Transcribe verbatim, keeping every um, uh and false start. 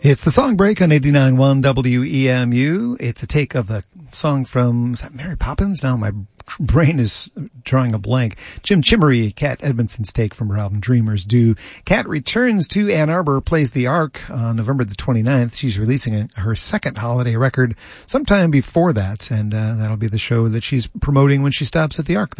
It's the Song Break on eighty-nine point one W E M U. It's a take of a song from, is that Mary Poppins? Now my brain is drawing a blank. Jim Chimmery, Kat Edmondson's take from her album Dreamers Do. Kat returns to Ann Arbor, plays the Ark on November the twenty-ninth. She's releasing a, her second holiday record sometime before that, and uh, that'll be the show that she's promoting when she stops at the Ark.